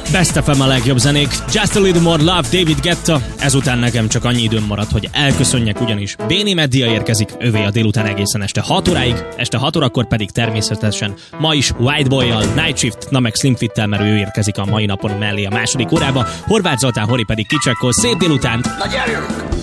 Best FM a legjobb zenék. Just a Little More Love, David Guetta. Ezután nekem csak annyi időm maradt, hogy elköszönjek, ugyanis Béni Meddia érkezik, övé a délután egészen este 6 óráig, este 6 órakor pedig természetesen ma is White Boy-jal, Night Shift, na meg Slim Fit-tel, mert ő érkezik a mai napon mellé a második órába. Horváth Zoltán, Hori pedig kicsekkol. Szép délutánt! Na gyerünk!